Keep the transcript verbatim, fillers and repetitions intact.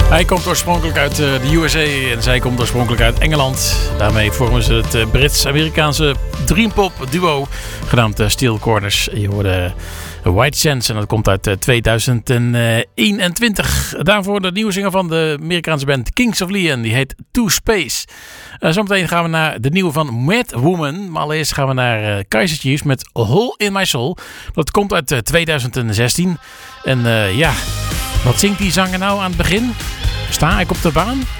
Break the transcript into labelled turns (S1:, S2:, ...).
S1: Hij komt oorspronkelijk uit uh, de U S A en zij komt oorspronkelijk uit Engeland. Daarmee vormen ze het uh, Brits-Amerikaanse dreampop duo genaamd uh, Steel Corners. Je hoorde uh, White Sands en dat komt uit uh, tweeduizend eenentwintig. Daarvoor de nieuwe single van de Amerikaanse band Kings of Leon. Die heet To Space. Uh, zometeen gaan we naar de nieuwe van Mad Woman. Maar allereerst gaan we naar uh, Kaiser Chiefs met A Hole in My Soul. Dat komt uit uh, tweeduizend zestien. En uh, ja, wat zingt die zanger nou aan het begin? Sta ik op de baan?